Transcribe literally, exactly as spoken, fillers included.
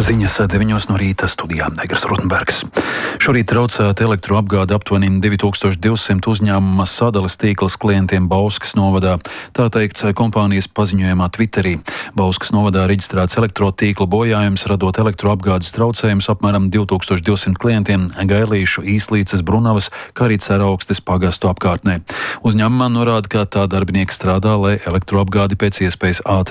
Ziņas deviņos no rīta studijā Negras Rotenbergs. Šorīt traucēta elektroapgāde aptuveni divi tūkstoši divsimt uzņēmuma sadales tīkls klientiem Bauskas novadā. Tā teikts kompānijas paziņojumā Twitterī. Bauskas novadā reģistrēts elektrotīkla bojājums, radot elektroapgādes traucējumus apmēram divi tūkstoši divsimt klientiem Gailīšu, Īslīces, Brunavas, kā arī Ceraugstes pagastu apkārtnē. Uzņēmumā norāda, ka tā darbinieki strādā, lai elektroapgādi pēc iespējas ātrāk